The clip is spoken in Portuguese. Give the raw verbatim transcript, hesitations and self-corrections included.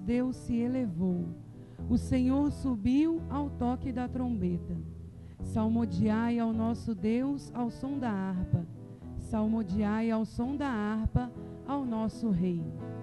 Deus se elevou. O Senhor subiu ao toque da trombeta. Salmodiai ao nosso Deus ao som da harpa. Salmodiai ao som da harpa ao nosso Rei.